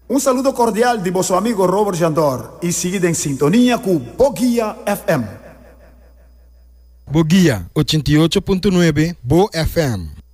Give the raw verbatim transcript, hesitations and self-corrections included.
Un saludo cordial de vosso amigo Robert Jandor e seguida em sintonia com Boguia F M. Boguia ochenta e ocho ponto nueve Bo F M.